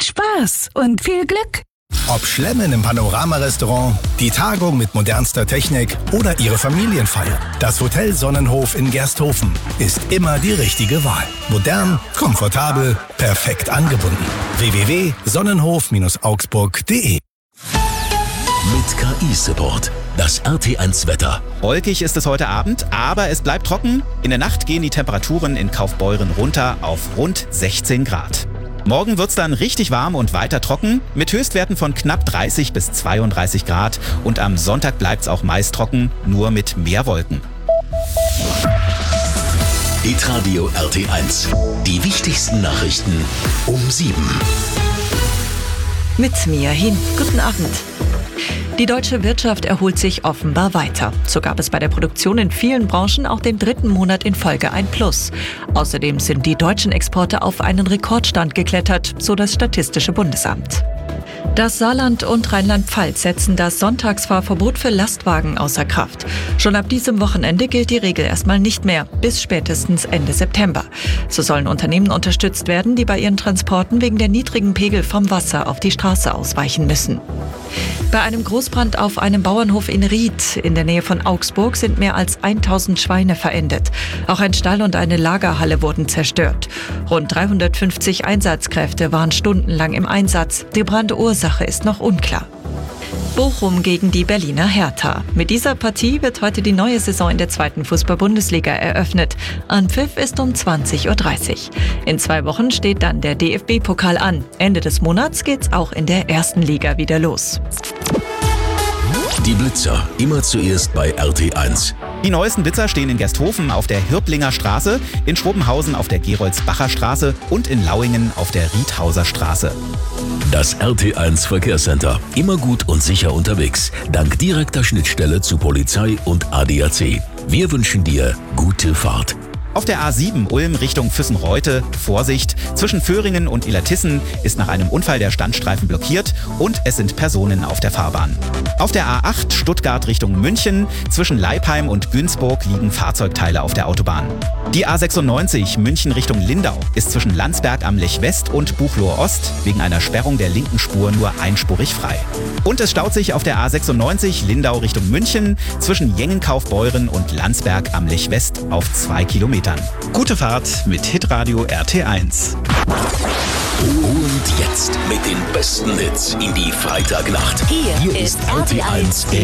Spaß und viel Glück. Ob Schlemmen im Panorama-Restaurant, die Tagung mit modernster Technik oder Ihre Familienfeier, das Hotel Sonnenhof in Gersthofen ist immer die richtige Wahl. Modern, komfortabel, perfekt angebunden. www.sonnenhof-augsburg.de. Mit KI-Support. Das RT1 Wetter. Wolkig ist es heute Abend, aber es bleibt trocken. In der Nacht gehen die Temperaturen in Kaufbeuren runter auf rund 16 Grad. Morgen wird's dann richtig warm und weiter trocken, mit Höchstwerten von knapp 30 bis 32 Grad. Und am Sonntag bleibt's auch meist trocken, nur mit mehr Wolken. Hitradio RT1. Die wichtigsten Nachrichten um 7. Mit Mia Hin. Guten Abend. Die deutsche Wirtschaft erholt sich offenbar weiter. So gab es bei der Produktion in vielen Branchen auch den 3. Monat in Folge ein Plus. Außerdem sind die deutschen Exporte auf einen Rekordstand geklettert, so das Statistische Bundesamt. Das Saarland und Rheinland-Pfalz setzen das Sonntagsfahrverbot für Lastwagen außer Kraft. Schon ab diesem Wochenende gilt die Regel erstmal nicht mehr, bis spätestens Ende September. So sollen Unternehmen unterstützt werden, die bei ihren Transporten wegen der niedrigen Pegel vom Wasser auf die Straße ausweichen müssen. Bei einem Großbrand auf einem Bauernhof in Ried in der Nähe von Augsburg sind mehr als 1000 Schweine verendet. Auch ein Stall und eine Lagerhalle wurden zerstört. Rund 350 Einsatzkräfte waren stundenlang im Einsatz. Die Brandursache ist noch unklar. Bochum gegen die Berliner Hertha. Mit dieser Partie wird heute die neue Saison in der 2. Fußball-Bundesliga eröffnet. Anpfiff ist um 20:30 Uhr. In 2 Wochen steht dann der DFB-Pokal an. Ende des Monats geht's auch in der 1. Liga wieder los. Die Blitzer, immer zuerst bei RT1. Die neuesten Blitzer stehen in Gersthofen auf der Hirblinger Straße, in Schrobenhausen auf der Geroldsbacher Straße und in Lauingen auf der Riedhauser Straße. Das RT1 Verkehrscenter. Immer gut und sicher unterwegs. Dank direkter Schnittstelle zu Polizei und ADAC. Wir wünschen dir gute Fahrt. Auf der A7 Ulm Richtung Füssenreute, Vorsicht, zwischen Föhringen und Illertissen ist nach einem Unfall der Standstreifen blockiert und es sind Personen auf der Fahrbahn. Auf der A8 Stuttgart Richtung München, zwischen Leipheim und Günzburg liegen Fahrzeugteile auf der Autobahn. Die A96 München Richtung Lindau ist zwischen Landsberg am Lech West und Buchloe Ost wegen einer Sperrung der linken Spur nur einspurig frei. Und es staut sich auf der A96 Lindau Richtung München zwischen Jengenkaufbeuren und Landsberg am Lech West auf 2 Kilometern. Gute Fahrt mit Hitradio RT1. Und jetzt mit den besten Hits in die Freitagnacht. Hier ist RT1